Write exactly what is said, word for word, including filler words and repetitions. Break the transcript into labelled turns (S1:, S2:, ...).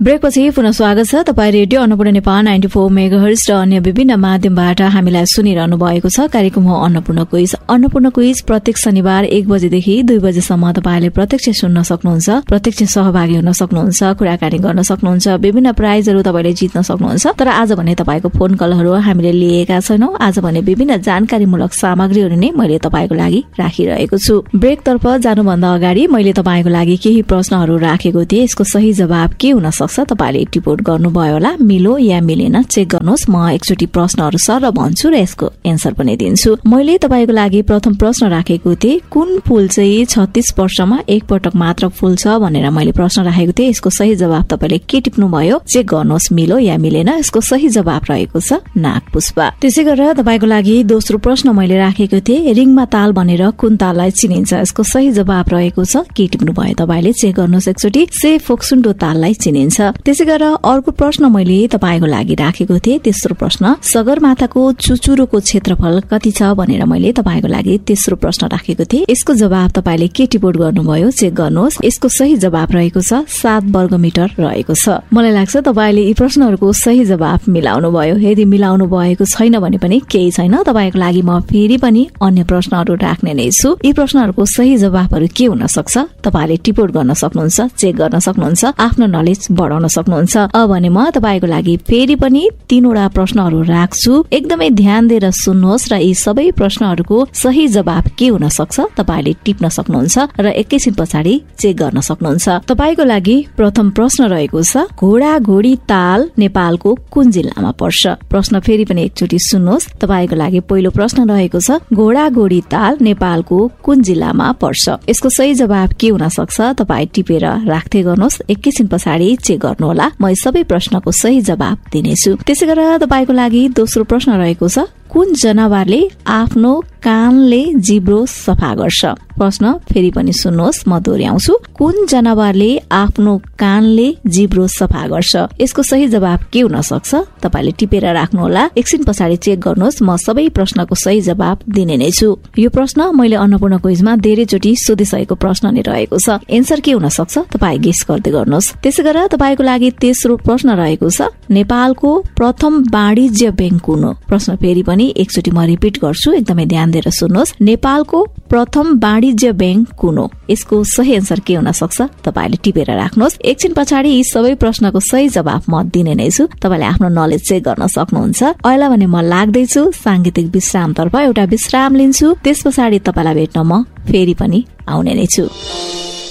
S1: ब्रेकपछि पुनः स्वागत छ। तपाईँ radio Annapurna Nepal ninety four megahertz र अन्य विभिन्न माध्यमबाट हामीलाई सुनिरहनु भएको छ। कार्यक्रम हो अन्नपूर्ण क्विज। अन्नपूर्ण क्विज प्रत्येक शनिबार एक बजेदेखि दुई बजेसम्म तपाईँले प्रत्यक्ष सुन्न सक्नुहुन्छ, प्रत्यक्ष सहभागी हुन सक्नुहुन्छ, कुराकानी गर्न सक्नुहुन्छ, विभिन्न प्राइजहरू तपाईँले जित्न सक्नुहुन्छ। तर आज भने तपाईँको फोन कलहरू हामीले लिएका छैनौं। आज भने विभिन्न जानकारीमूलक सामग्रीहरू नै मैले तपाईँको लागि राखिरहेको छु। ब्रेकतर्फ जानुभन्दा अगाडि मैले तपाईँको लागि केही प्रश्नहरू राखेको थिएँ। यसको सही जवाब के हुन सक्छ तपाईले टिपोट गर्नुभयो होला। मिलो या मिलेन चेक गर्नुहोस्। म एकचोटि प्रश्नहरू सर भन्छु र यसको एन्सर पनि दिन्छु। मैले तपाईँको लागि प्रथम प्रश्न राखेको थिएँ, कुन फूल चाहिँ छत्तीस वर्षमा एक पटक मात्र फुल्छ भनेर मैले प्रश्न राखेको थिएँ। यसको सही जवाब तपाईँले के टिप्नु भयो चेक गर्नुहोस्। मिलो या मिलेन। यसको सही जवाब रहेको छ नागपुष्पा। त्यसै गरेर तपाईँको लागि दोस्रो प्रश्न मैले राखेको थिएँ, रिङमा ताल भनेर कुन ताललाई चिनिन्छ। यसको सही जवाब रहेको छ के टिप्नु भयो तपाईँले चेक गर्नुहोस् एकचोटि। से फोक्सुन्डो ताललाई चिनिन्छ। त्यसै गरेर अर्को प्रश्न मैले तपाईँको लागि राखेको थिएँ। तेस्रो प्रश्न, सगरमाथाको चुचुरोको क्षेत्रफल कति छ भनेर मैले तपाईँको लागि तेस्रो प्रश्न राखेको थिएँ। यसको जवाब तपाईँले के टिपोट गर्नुभयो चेक गर्नुहोस्। यसको सही जवाब रहेको छ सात वर्ग मिटर रहेको छ। मलाई लाग्छ तपाईँले यी प्रश्नहरूको सही जवाब मिलाउनु भयो। यदि मिलाउनु भएको छैन भने पनि केही छैन, तपाईँको लागि म फेरि पनि अन्य प्रश्नहरू राख्ने नै छु। यी प्रश्नहरूको सही जवाबहरू के हुन सक्छ तपाईँले टिपोट गर्न सक्नुहुन्छ, चेक गर्न सक्नुहुन्छ, आफ्नो नलेज बढाउन सक्नुहुन्छ। अब भने म तपाईँको लागि फेरि पनि तीनवटा प्रश्नहरू राख्छु। एकदमै ध्यान दिएर सुन्नुहोस् र यी सबै प्रश्नहरूको सही जवाब के हुन सक्छ तपाईँले टिप्न सक्नुहुन्छ र एकैछिन पछाडि चेक गर्न सक्नुहुन्छ। तपाईँको लागि प्रथम प्रश्न रहेको छ, घोडा घोडी ताल नेपालको कुन जिल्लामा पर्छ। प्रश्न फेरि पनि एकचोटि सुन्नुहोस्। तपाईँको लागि पहिलो प्रश्न रहेको छ, घोडा घोडी ताल नेपालको कुन जिल्लामा पर्छ। यसको सही जवाब के हुन सक्छ तपाईँ टिपेर राख्दै गर्नुहोस्। एकैछिन पछाडि चेक गर्नुहोला। म सबै प्रश्नको सही जवाब दिनेछु। त्यसै गरेर तपाईँको लागि दोस्रो प्रश्न रहेको छ, कुन जनावरले आफ्नो कानले जिब्रो सफा गर्छ। प्रश्न फेरि पनि सुन्नुहोस्, म दोहोऱ्याउँछु। कुन जनावरले आफ्नो कानले जिब्रो सफा गर्छ। यसको सही जवाब के हुन सक्छ तपाईँले टिपेर राख्नुहोला। एकछिन पछाडि चेक गर्नुहोस्। म सबै प्रश्नको सही जवाब दिने नै छु। यो प्रश्न मैले अन्नपूर्ण क्विजमा धेरैचोटि सोधिसकेको प्रश्न नै रहेको छ। एन्सर के हुन सक्छ तपाईँ गेस गर्दै गर्नुहोस्। त्यसै गरेर तपाईँको लागि तेस्रो प्रश्न रहेको छ, नेपालको प्रथम वाणिज्य ब्याङ्क कुन हो। प्रश्न फेरि पनि एकचोटि म रिपिट गर्छु, एकदमै ध्यान दिएर सुन्नुहोस्। नेपालको प्रथम वाणिज्य ब्याङ्क कुन हो। यसको सही एन्सर के हुन सक्छ तपाईँले टिपेर राख्नुहोस्। एकछिन पछाडि यी सबै प्रश्नको सही जवाब म दिने नै छु। तपाईँले आफ्नो नलेज चेक गर्न सक्नुहुन्छ। अहिले भने म लाग्दैछु सांगीतिक विश्रामतर्फ। एउटा विश्राम लिन्छु, त्यस पछाडि तपाईँलाई भेट्न म फेरि पनि आउने नै छु।